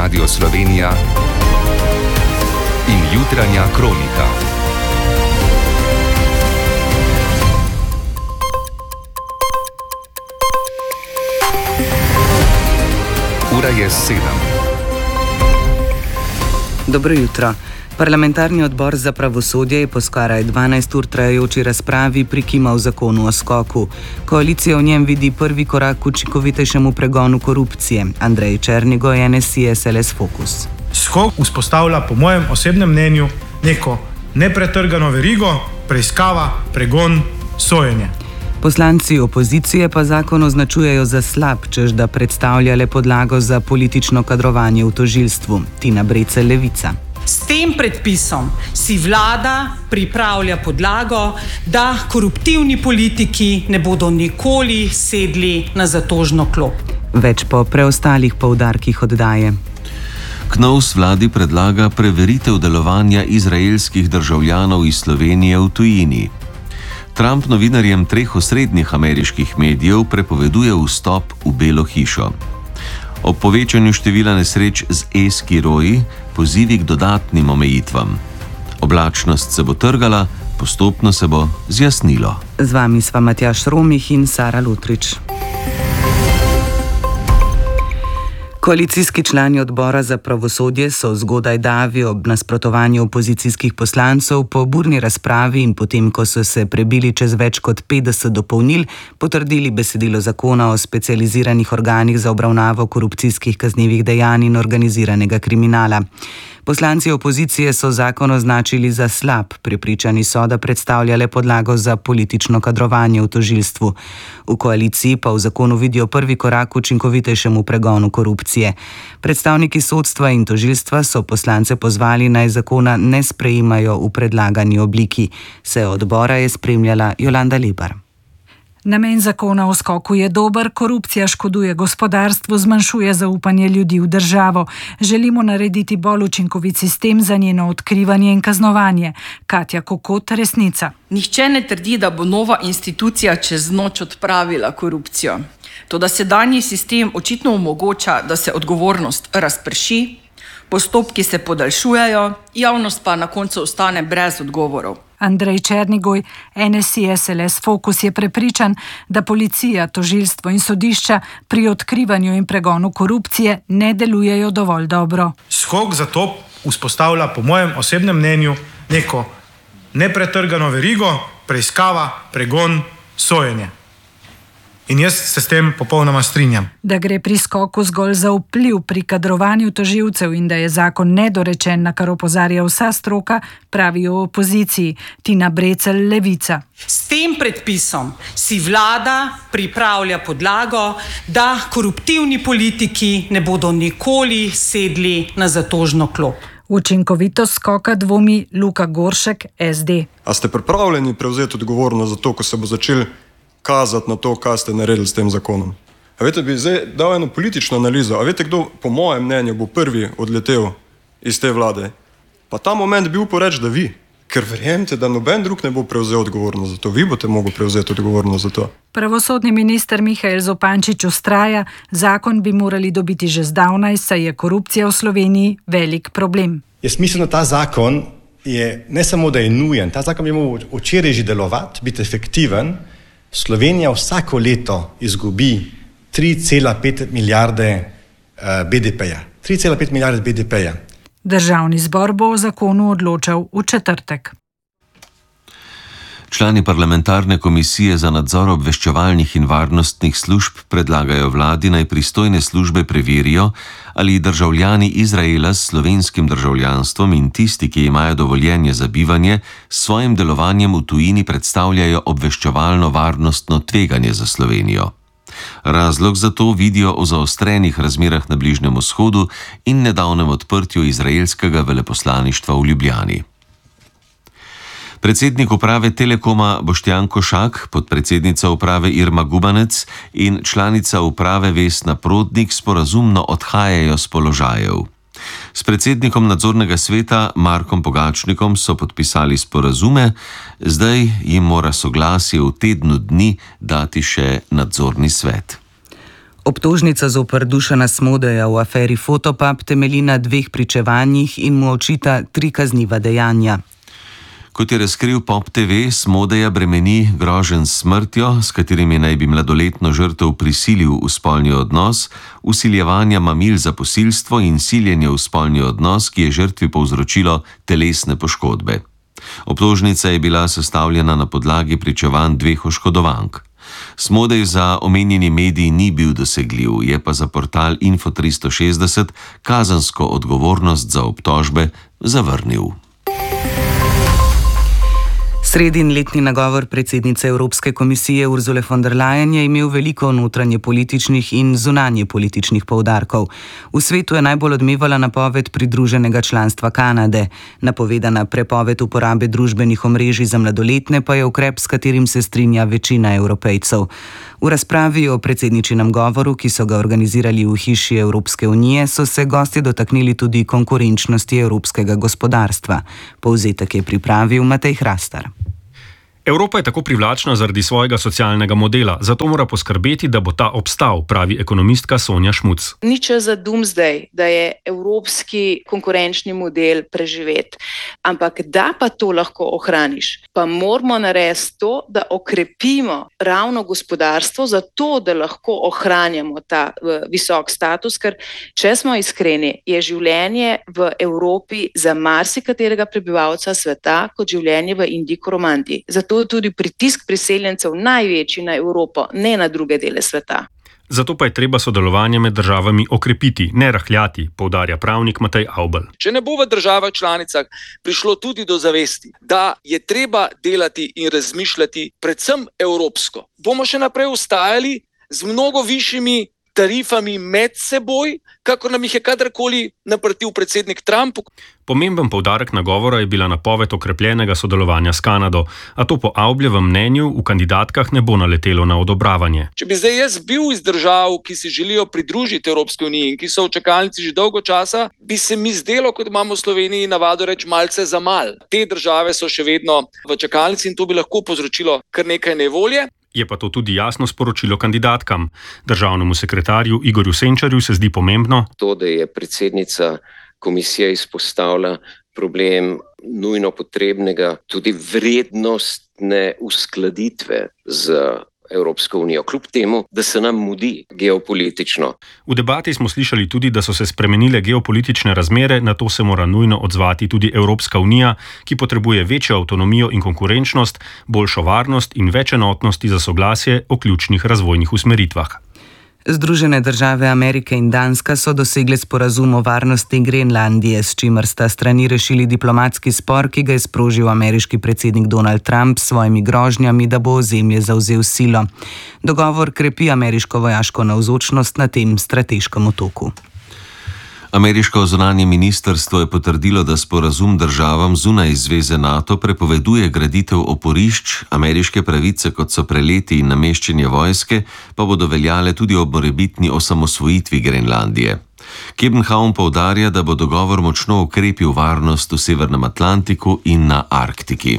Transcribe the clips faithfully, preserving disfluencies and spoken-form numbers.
Radio Slovenija in jutranja kronika. Ura je sedem. Dobro jutro. Parlamentarni odbor za pravosodje je po skoraj dvanajst ur trajajoči razpravi prikimal zakonu o skoku. Koalicija v njem vidi prvi korak k učinkovitejšemu pregonu korupcije. Andrej Černigoj, N S I S L S Focus. Skok vzpostavlja, po mojem osebnem mnenju, neko nepretrgano verigo, preiskava, pregon, sojenje. Poslanci opozicije pa zakon označujejo za slab, čež da predstavlja le podlago za politično kadrovanje v tožilstvu. Tina Brecelj, Levica. S tem predpisom si vlada pripravlja podlago, da koruptivni politiki ne bodo nikoli sedli na zatožno klop. Več po preostalih poudarkih oddaje. Knovs vladi predlaga preveritev delovanja izraelskih državljanov iz Slovenije v tujini. Trump novinarjem treh osrednjih ameriških medijev prepoveduje vstop v Belo hišo. Ob povečanju števila nesreč z e-skiroji pozivi k dodatnim omejitvam. Oblačnost se bo trgala, postopno se bo zjasnilo. Z vami sva Matjaž Romih in Sara Lutrič. Koalicijski člani odbora za pravosodje so zgodaj davi ob nasprotovanju opozicijskih poslancev po burni razpravi in potem, ko so se prebili čez več kot petdeset dopolnil, potrdili besedilo zakona o specializiranih organih za obravnavo korupcijskih kaznivih dejanj in organiziranega kriminala. Poslanci opozicije so zakon označili za slab, prepričani so, da predstavlja le podlago za politično kadrovanje v tožilstvu. V koaliciji pa v zakonu vidijo prvi korak k učinkovitejšemu pregonu korupcije. Predstavniki sodstva in tožilstva so poslance pozvali, naj zakona ne sprejemajo v predlagani obliki. Sejo odbora je spremljala Jolanda Lebar. Namen zakona o skoku je dober, korupcija škoduje gospodarstvu, zmanjšuje zaupanje ljudi v državo. Želimo narediti bolj učinkovit sistem za njeno odkrivanje in kaznovanje. Katja Kokot, Resnica. Nihče ne trdi, da bo nova institucija čez noč odpravila korupcijo. Toda sedanji sistem očitno omogoča, da se odgovornost razprši, postopki se podaljšujejo, javnost pa na koncu ostane brez odgovorov. Andrej Černigoj, N S I S L S Focus, je prepričan, da policija, tožilstvo in sodišča pri odkrivanju in pregonu korupcije ne delujejo dovolj dobro. Skok zato vzpostavlja, po mojem osebnem mnenju, neko nepretrgano verigo, preiskava, pregon, sojenje. In jaz se s tem popolnoma strinjam. Da gre pri skoku zgolj za vpliv pri kadrovanju tožilcev in da je zakon nedorečen, na kar opozarja vsa stroka, pravijo v opoziciji. Tina Brecelj, Levica. S tem predpisom si vlada pripravlja podlago, da koruptivni politiki ne bodo nikoli sedli na zatožno klop. Učinkovitost skoka dvomi Luka Goršek, S D. A ste pripravljeni prevzeti odgovornost za to, ko se bo začel kazati na to, kaj ste naredili s tem zakonom? A veste, bi zdaj dal eno politično analizo. A veste, kdo po mojem mnenju bo prvi odletel iz te vlade? Pa ta moment bi upal reči, da vi. Ker verjemite, da noben drug ne bo prevzel odgovornost za to. Vi boste mogli prevzeti odgovornost za to. Pravosodni minister Mihael Zopančič vztraja, zakon bi morali dobiti že zdavnaj, saj je korupcija v Sloveniji velik problem. Jaz mislim, da ta zakon je ne samo, da je nujen, ta zakon bi moral včeraj že delovati, biti efektiven. Slovenija vsako leto izgubi tri cela pet milijarde B D P-ja. tri cela pet milijarde B D P-ja. Državni zbor bo o zakonu odločal v četrtek. Člani parlamentarne komisije za nadzor obveščevalnih in varnostnih služb predlagajo vladi, naj pristojne službe preverijo, ali državljani Izraela s slovenskim državljanstvom in tisti, ki imajo dovoljenje za bivanje, s svojim delovanjem v tujini predstavljajo obveščevalno varnostno tveganje za Slovenijo. Razlog za to vidijo v zaostrenih razmerah na Bližnjem vzhodu in nedavnem odprtju izraelskega veleposlaništva v Ljubljani. Predsednik uprave Telekoma Boštjan Košak, podpredsednica uprave Irma Gubanec in članica uprave Vesna Prodnik sporazumno odhajajo s položajev. S predsednikom nadzornega sveta Markom Pogačnikom so podpisali sporazume, zdaj jim mora soglasje v tednu dni dati še nadzorni svet. Obtožnica zoper Dušana Smodeja v aferi Fotopub temelji na dveh pričevanjih in mu očita tri kazniva dejanja. Kot je razkril Pop T V, Smodeja bremeni groženj s smrtjo, s katerimi naj bi mladoletno žrtev prisilil v spolni odnos, vsiljevanja mamil za posilstvo in siljenje v spolni odnos, ki je žrtvi povzročilo telesne poškodbe. Obtožnica je bila sestavljena na podlagi pričevanj dveh oškodovank. Smodej za omenjeni medij ni bil dosegljiv, je pa za portal Info tristo šestdeset kazensko odgovornost za obtožbe zavrnil. Sredin letni nagovor predsednice Evropske komisije Ursule von der Leyen je imel veliko notranje političnih in zunanje političnih poudarkov. V svetu je najbolj odmevala napoved pridruženega članstva Kanade. Napovedana prepoved uporabe družbenih omrežij za mladoletne pa je ukrep, s katerim se strinja večina Evropejcev. V razpravi o predsedničinem govoru, ki so ga organizirali v hiši Evropske unije, so se gostje dotaknili tudi konkurenčnosti evropskega gospodarstva. Povzetek je pripravil Matej Hrastar. Evropa je tako privlačna zaradi svojega socialnega modela, zato mora poskrbeti, da bo ta obstal, pravi ekonomistka Sonja Šmuc. Ni čas za doomsday, da je evropski konkurenčni model preživet. Ampak da pa to lahko ohraniš, pa moramo narediti to, da okrepimo ravno gospodarstvo, zato da lahko ohranjamo ta uh, visok status, ker če smo iskreni, je življenje v Evropi za marsikaterega prebivalca sveta kot življenje v Indiji-Koromandiji. Zato je tudi pritisk priseljencev največji na Evropo, ne na druge dele sveta. Zato pa je treba sodelovanje med državami okrepiti, ne rahljati, poudarja pravnik Matej Avbelj. Če ne bo v državah članicah prišlo tudi do zavesti, da je treba delati in razmišljati predvsem evropsko, bomo še naprej ostajali z mnogo višjimi tarifami med seboj, kakor nam jih je kadarkoli naprtil predsednik Trump. Pomemben poudarek nagovora je bila napoved okrepljenega sodelovanja s Kanado, a to po Avbljevem mnenju v kandidatkah ne bo naletelo na odobravanje. Če bi zdaj jaz bil iz držav, ki si želijo pridružiti Evropske unije in ki so v čakalnici že dolgo časa, bi se mi zdelo, kot imamo v Sloveniji navado reči, malce za mal. Te države so še vedno v čakalnici in to bi lahko povzročilo kar nekaj nevolje. Je pa to tudi jasno sporočilo kandidatkam. Državnemu sekretarju Igorju Senčarju se zdi pomembno to, da je predsednica komisije izpostavila problem nujno potrebnega tudi vrednostne uskladitve z Evropsko unijo, kljub temu, da se nam mudi geopolitično. V debati smo slišali tudi, da so se spremenile geopolitične razmere, na to se mora nujno odzvati tudi Evropska unija, ki potrebuje večjo avtonomijo in konkurenčnost, boljšo varnost in več enotnosti za soglasje o ključnih razvojnih usmeritvah. Združene države Amerike in Danska so dosegle sporazum o varnosti Grenlandije, s čimer sta strani rešili diplomatski spor, ki ga je sprožil ameriški predsednik Donald Trump s svojimi grožnjami, da bo ozemlje zavzel silo. Dogovor krepi ameriško vojaško navzočnost na tem strateškem otoku. Ameriško zunanje ministrstvo je potrdilo, da sporazum državam zunaj zveze NATO prepoveduje graditev oporišč, ameriške pravice, kot so preleti in nameščanje vojske, pa bodo veljale tudi ob morebitni osamosvojitvi Grenlandije. Kebenhavn poudarja, da bo dogovor močno ukrepil varnost v Severnem Atlantiku in na Arktiki.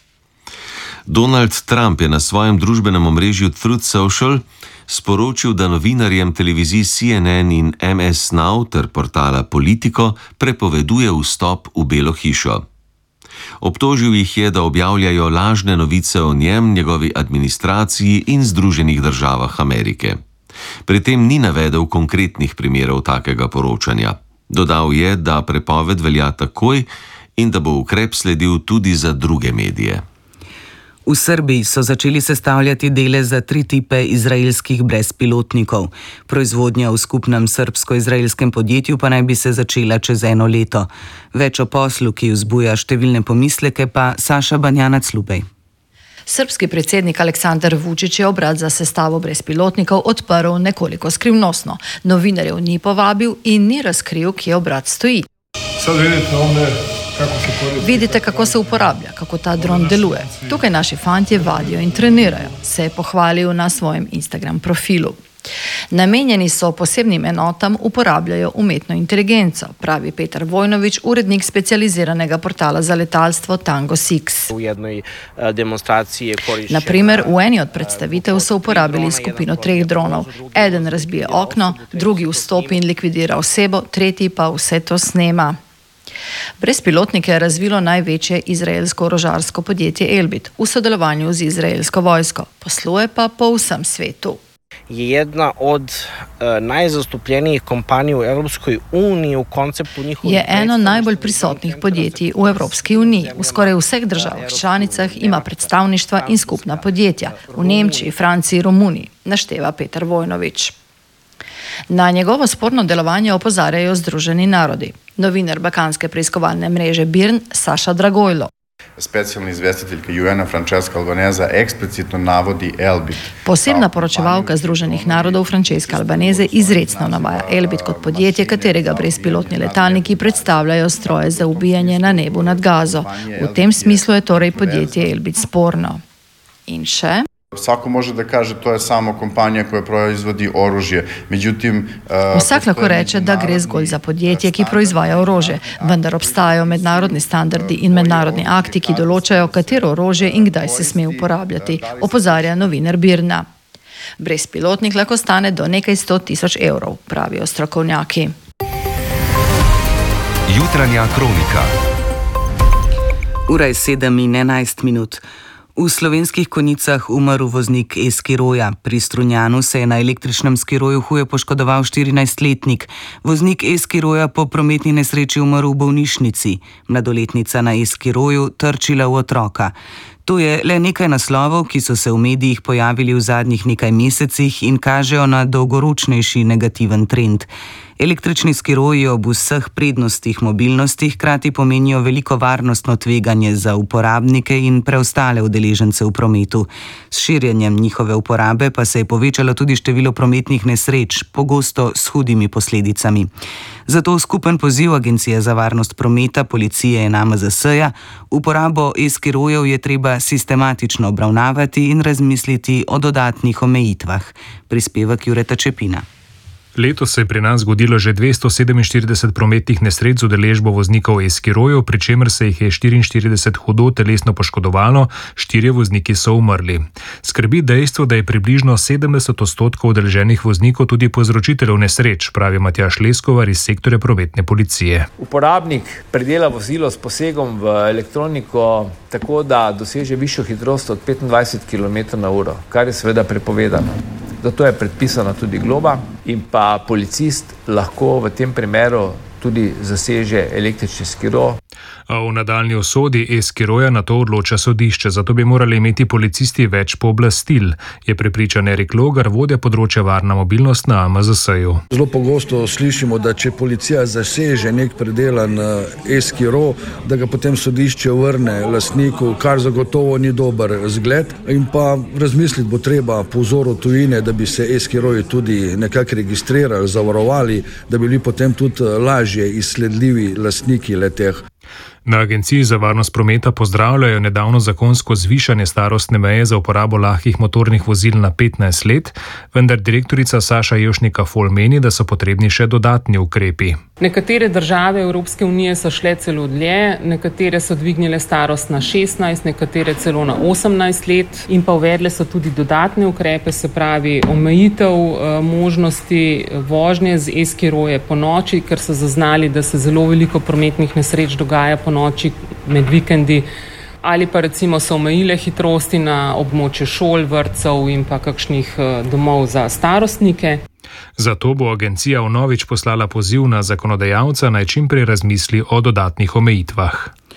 Donald Trump je na svojem družbenem omrežju Truth Social sporočil, da novinarjem televizij C N N in M S Now ter portala Politico prepoveduje vstop v Belo hišo. Obtožil jih je, da objavljajo lažne novice o njem, njegovi administraciji in Združenih državah Amerike. Pri tem ni navedel konkretnih primerov takega poročanja. Dodal je, da prepoved velja takoj in da bo ukrep sledil tudi za druge medije. V Srbiji so začeli sestavljati dele za tri tipe izraelskih brezpilotnikov. Proizvodnja v skupnem srbsko-izraelskem podjetju pa naj bi se začela čez eno leto. Več o poslu, ki vzbuja številne pomisleke, pa Saša Banjanac-Lubej. Srbski predsednik Aleksandar Vučić je obrat za sestavo brezpilotnikov odprl nekoliko skrivnostno. Novinarjev ni povabil in ni razkril, kje obrat stoji. Sad vidite ovdje kako se koristi. Vidite, kako se uporablja, kako ta dron deluje. Tukaj naši fantje vadijo in trenirajo, se je pohvalil na svojem Instagram profilu. Namenjeni so posebnim enotam, uporabljajo umetno inteligenco, pravi Petar Vojnović, urednik specializiranega portala za letalstvo Tango Six. V jednoj demonstraciji je koriščena... Naprimer, v eni od predstavitev so uporabili skupino treh dronov. Eden razbije okno, drugi vstopi in likvidira osebo, tretji pa vse to snema. Brezpilotnike je razvilo največje izraelsko orožarsko podjetje Elbit v sodelovanju z izraelsko vojsko. Posluje pa po vsem svetu. Je jedna od uh, najzastupljenijih kompanij v Evropskoj uniji v konceptu njihovih... Je eno najbolj prisotnih podjetij v Evropski uniji. V skoraj vseh državah članicah ima predstavništva in skupna podjetja. V Nemčiji, Franciji, Romuniji, našteva Petar Vojnović. Na njegovo sporno delovanje opozarjajo Združeni narodi. Novinar balkanske preiskovalne mreže B I R N Saša Dragojlo. Specijalna izvestiteljka U N-a Francesca Albanese eksplicitno navodi Elbit. Posebna poročevalka Združenih narodov Francesca Albanese izrecno navaja Elbit kot podjetje, katerega brezpilotni letalniki predstavljajo stroje za ubijanje na nebu nad Gazo. V tem smislu je torej podjetje Elbit sporno. In še... Vsako može da kaže, to je samo kompanija koja proizvodi oružje. Međutim, vsak lahko reče, da gre zgolj za podjetje, ki proizvaja orožje, vendar obstajajo mednarodni standardi in mednarodni akti, ki določajo, katero orožje in kdaj se sme uporabljati, opozarja novinar B I R N-a. Brezpilotnik lahko stane do nekaj sto tisoč evrov, pravijo strokovnjaki. Jutranja kronika. Ura je sedem in enajst minut. V slovenskih Konjicah umrl voznik e-skiroja. Pri Strunjanu se je na električnem skiroju huje poškodoval štirinajstletnik. Voznik e-skiroja po prometni nesreči umrl v bolnišnici. Mladoletnica na e-skiroju trčila v otroka. To je le nekaj naslovov, ki so se v medijih pojavili v zadnjih nekaj mesecih in kažejo na dolgoročnejši negativen trend. Električni skiroji ob vseh prednostih mobilnosti hkrati pomenijo veliko varnostno tveganje za uporabnike in preostale udeležence v prometu. S širjenjem njihove uporabe pa se je povečalo tudi število prometnih nesreč, pogosto s hudimi posledicami. Zato skupen poziv Agencije za varnost prometa, policije in A M Z S-ja, uporabo e-skirojev je treba sistematično obravnavati in razmisliti o dodatnih omejitvah. Prispevek Jureta Čepina. Letos se je pri nas zgodilo že dvesto sedeminštirideset prometnih nesreč z udeležbo voznikov e-skirojev, pri čemer se jih je štiriinštirideset hudo telesno poškodovalo, štirje vozniki so umrli. Skrbi dejstvo, da je približno sedemdeset odstotkov udeleženih voznikov tudi povzročiteljev nesreč, pravi Matjaž Leskovar iz sektorja prometne policije. Uporabnik predela vozilo s posegom v elektroniko tako, da doseže višjo hitrost od petindvajset kilometrov na uro, kar je seveda prepovedano. Zato je predpisana tudi globa in pa policist lahko v tem primeru tudi zaseže električni skiro. A v nadaljnji usodi e-skiroja na to odloča sodišče, zato bi morali imeti policisti več pooblastil, je prepričan Erik Logar, vodja področja varna mobilnost na A M Z S-ju. Zelo pogosto slišimo, da če policija zaseže nek predelan e-skiro, da ga potem sodišče vrne lastniku, kar zagotovo ni dober zgled. In pa razmisliti bo treba po vzoru tujine, da bi se e-skiroji tudi nekako registrirali, zavarovali, da bi bili potem tudi lažje izsledljivi lastniki le-teh. Na Agenciji za varnost prometa pozdravljajo nedavno zakonsko zvišanje starostne meje za uporabo lahkih motornih vozil na petnajst let, vendar direktorica Saša Jevšnika-Fol meni, da so potrebni še dodatni ukrepi. Nekatere države Evropske unije so šle celo dlje, nekatere so dvignile starost na šestnajst, nekatere celo na osemnajst let in pa uvedle so tudi dodatne ukrepe, se pravi omejitev eh, možnosti vožnje z e-skiroje po noči, ker so zaznali, da se zelo veliko prometnih nesreč dogaja po noči med vikendi, ali pa recimo so omejile hitrosti na območju šol, vrtcev in pa kakšnih domov za starostnike. Zato bo agencija vnovič poslala poziv na zakonodajalca, naj čim prej razmisli o dodatnih omejitvah.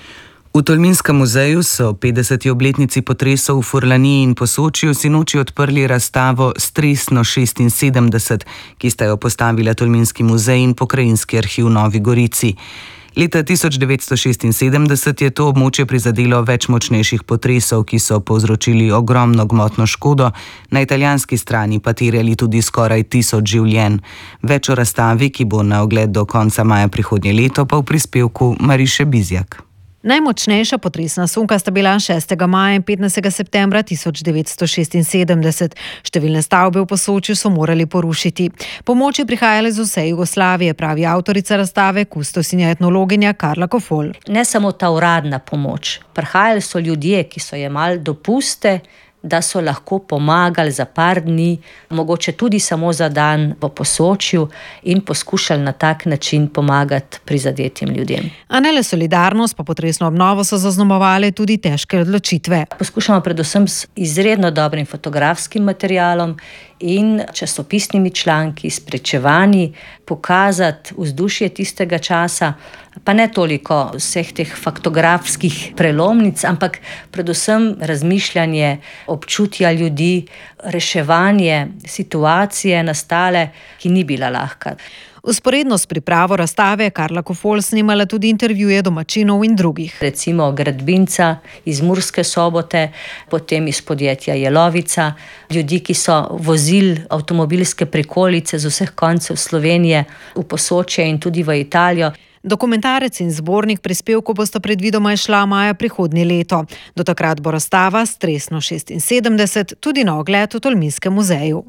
V Tolminskem muzeju so petdeseti obletnici potresov v Furlaniji in Posočju sinoči odprli razstavo Stresno šestinsedemdeset, ki sta jo postavila Tolminski muzej in Pokrajinski arhiv v Novi Gorici. Leta tisoč devetsto šestinsedemdeset je to območje prizadelo več močnejših potresov, ki so povzročili ogromno gmotno škodo, na italijanski strani pa terjali tudi skoraj tisoč življenj. Več o razstavi, ki bo na ogled do konca maja prihodnje leto, pa v prispevku Mariše Bizjak. Najmočnejša potresna sunka sta bila šestega maja in petnajstega septembra tisoč devetsto šestinsedemdeset. Številne stavbe v Posočju so morali porušiti. Pomoč je prihajala iz vse Jugoslavije, pravi avtorica razstave, kustosinja etnologinja Karla Kofol. Ne samo ta uradna pomoč. Prihajali so ljudje, ki so jemali dopuste, da so lahko pomagali za par dni, mogoče tudi samo za dan v Posočju in poskušali na tak način pomagati prizadetim ljudem. A ne le solidarnost, pa potresno obnovo so zaznamovale tudi težke odločitve. Poskušamo predvsem s izredno dobrim fotografskim materialom in časopisnimi članki, s pričevanji pokazati vzdušje tistega časa, pa ne toliko vseh teh faktografskih prelomnic, ampak predvsem razmišljanje, občutja ljudi, reševanje situacije nastale, ki ni bila lahka. Usporedno s pripravo razstave je Karla Kofol snimala tudi intervjuje domačinov in drugih. Recimo gradbinca iz Murske Sobote, potem iz podjetja Jelovica, ljudi, ki so vozili avtomobilske prikolice z vseh koncev Slovenije v Posočje in tudi v Italijo. Dokumentarec in zbornik prispevkov bosta predvidoma izšla maja prihodnje leto. Do takrat bo razstava Stresno šestinsedemdeset tudi na ogled v Tolminskem muzeju.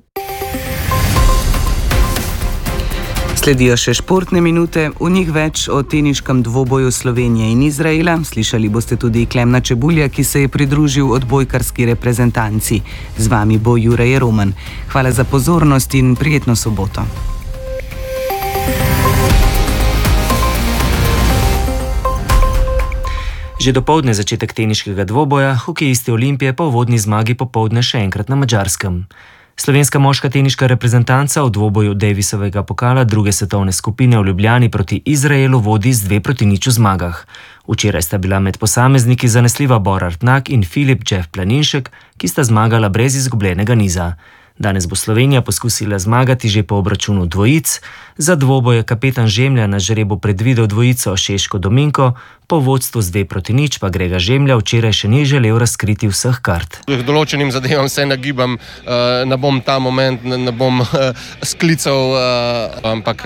Sledijo še športne minute, v njih več o teniškem dvoboju Slovenije in Izraela. Slišali boste tudi Klemna Čebulja, ki se je pridružil odbojkarski reprezentanci. Z vami bo Jure Roman. Hvala za pozornost in prijetno soboto. Že dopoldne začetek teniškega dvoboja, hokejisti Olimpije pa v uvodni zmagi popoldne še enkrat na Madžarskem. Slovenska moška teniška reprezentanca v dvoboju Davisovega pokala druge svetovne skupine v Ljubljani proti Izraelu vodi z dve proti nič v zmagah. Včeraj sta bila med posamezniki zanesljiva Bor Artnak in Filip Jeff Planinšek, ki sta zmagala brez izgubljenega niza. Danes bo Slovenija poskusila zmagati že po obračunu dvojic. Za dvoboj je kapetan Žemlja na žrebu predvidel dvojico Šeško Dominko, po vodstvu z dve proti nič pa Grega Žemlja včeraj še ni želel razkriti vseh kart. Določenim zadevam se nagibam, ne bom ta moment, ne bom sklical, ampak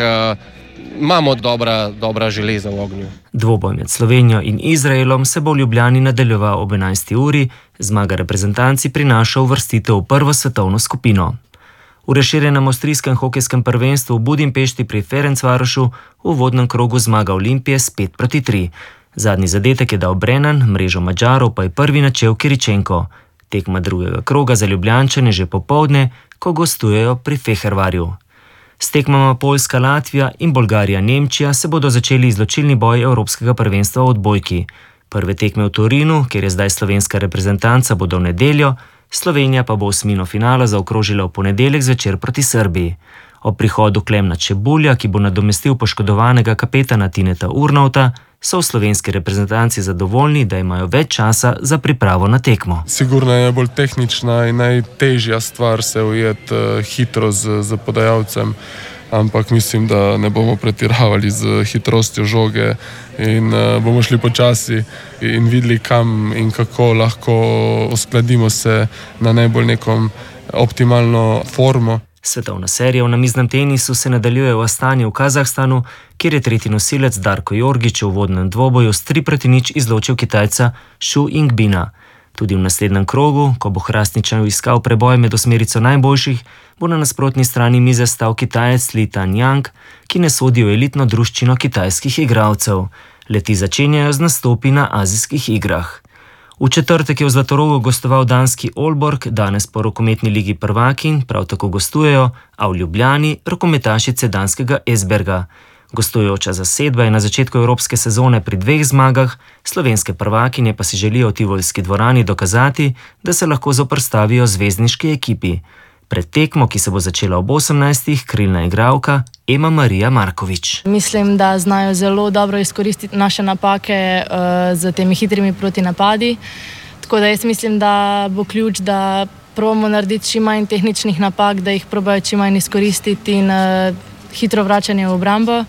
imamo dobra, dobra železa v ognju. Dvoboj med Slovenijo in Izraelom se bo v Ljubljani nadaljeval ob enajsti uri, zmaga reprezentanci prinaša uvrstitev v prvo svetovno skupino. V razširjenem avstrijskem hokejskem prvenstvu v Budimpešti pri Ferencvarošu v uvodnem krogu zmaga Olimpije s pet proti tri. Zadnji zadetek je dal Brennan, mrežo Madžarov pa je prvi načel Kiričenko. Tekma drugega kroga za Ljubljančane že popoldne, ko gostujejo pri Fehervarju. S tekmama Poljska, Latvija in Bolgarija, Nemčija se bodo začeli izločilni boj Evropskega prvenstva v odbojki. Prve tekme v Torinu, kjer je zdaj slovenska reprezentanca, bodo v nedeljo, Slovenija pa bo osmino finala zaokrožila v ponedeljek zvečer proti Srbiji. Ob prihodu Klemna Čebulja, ki bo nadomestil poškodovanega kapetana Tineta Urnovta, so v slovenski reprezentanci zadovoljni, da imajo več časa za pripravo na tekmo. Sigurno je najbolj tehnična in najtežja stvar se ujeti uh, hitro z, z podajalcem, ampak mislim, da ne bomo pretiravali z hitrostjo žoge in uh, bomo šli počasi in videli, kam in kako lahko uskladimo se na najbolj nekom optimalno formo. Svetovna serija v namiznem tenisu se nadaljuje v Astani v Kazahstanu, kjer je tretji nosilec Darko Jorgić v uvodnem dvoboju s tri proti nič izločil Kitajca Xu Yingbina. Tudi v naslednjem krogu, ko bo Hrastničan iskal preboj med osmerico najboljših, bo na nasprotni strani mize stal Kitajec Li Tanjang, ki ne sodi v elitno druščino kitajskih igralcev. Leti začenjajo z nastopi na azijskih igrah. V četrtek je v Zlatorogu gostoval danski Aalborg, danes po rokometni ligi prvakin prav tako gostujejo, a v Ljubljani rokometašice danskega Esberga. Gostujoča zasedba je na začetku evropske sezone pri dveh zmagah, slovenske prvakinje pa si želijo v Tivolski dvorani dokazati, da se lahko zoperstavijo zvezdniški ekipi. Pred tekmo, ki se bo začela ob osemnajstih, krilna igralka Ema Marija Markovič. Mislim, da znajo zelo dobro izkoristiti naše napake uh, z temi hitrimi protinapadi. Tako da jaz mislim, da bo ključ, da probamo narediti čim manj tehničnih napak, da jih probajo čim manj izkoristiti in uh, hitro vračanje v obrambo,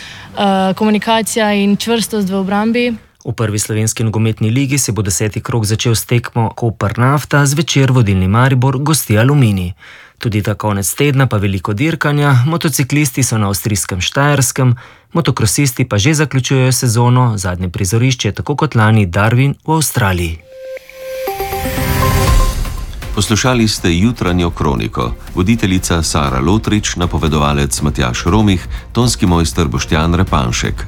uh, komunikacija in čvrstost v obrambi. V prvi slovenski nogometni ligi se bo deseti krog začel s tekmo Koper Nafta, zvečer vodilni Maribor gosti Aluminij. Tudi ta konec tedna pa veliko dirkanja, motociklisti so na avstrijskem Štajerskem, motokrosisti pa že zaključujejo sezono, zadnje prizorišče je tako kot lani Darwin v Avstraliji. Poslušali ste jutranjo kroniko. Voditeljica Sara Lotrič, napovedovalec Matjaž Romih, tonski mojster Boštjan Repanšek.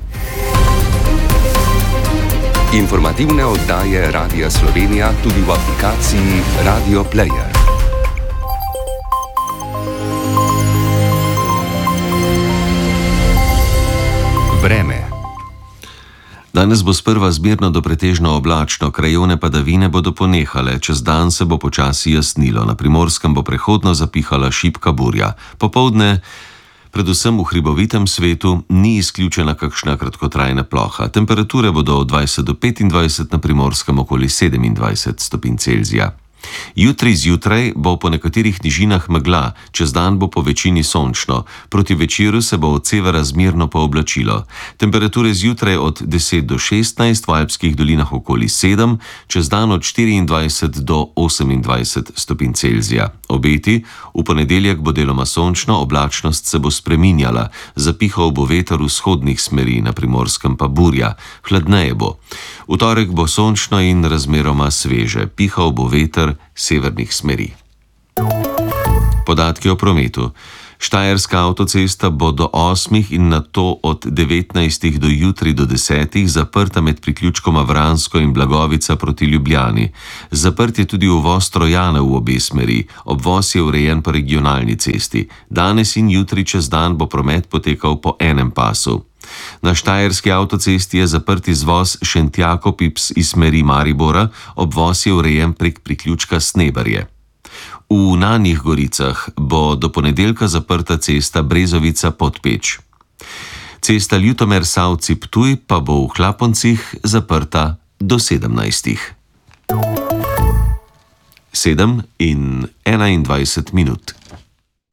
Informativne oddaje Radia Slovenija tudi v aplikaciji Radio Player. Vreme. Danes bo sprva zmerno do pretežno oblačno, krajevne padavine bodo ponehale, čez dan se bo počasi jasnilo, na Primorskem bo prehodno zapihala šibka burja. Popoldne, predvsem v hribovitem svetu, ni izključena kakšna kratkotrajna ploha. Temperature bodo od dvajset do petindvajset, na Primorskem okoli sedemindvajset stopinj Celzija. Jutri zjutraj bo po nekaterih nižinah megla, čez dan bo po večini sončno, proti večeru se bo od severa zmerno pooblačilo. Temperature zjutraj od deset do šestnajst, v alpskih dolinah okoli sedem, čez dan od štiriindvajset do osemindvajset stopinj Celzija. Obeti, v ponedeljek bo deloma sončno, oblačnost se bo spreminjala, zapihal bo veter vzhodnih smeri, na Primorskem pa burja, hladneje bo. V torek bo sončno in razmeroma sveže, pihal bo veter severnih smeri. Podatki o prometu. Štajerska avtocesta bo do osmih in nato od devetnajstih do jutri do desetih zaprta med priključkoma Vransko in Blagovica proti Ljubljani. Zaprt je tudi uvoz Trojane v obe smeri, obvoz je urejen po regionalni cesti. Danes in jutri čez dan bo promet potekal po enem pasu. Na štajerski avtocesti je zaprt izvoz Šentjakob-Ips iz smeri Maribora, obvoz je urejen prek priključka Sneberje. V Nanjih Goricah bo do ponedeljka zaprta cesta Brezovica-Podpeč. Cesta Ljutomer-Savci-Ptuj pa bo v Hlaponcih zaprta do sedemnajstih. sedem in enaindvajset minut.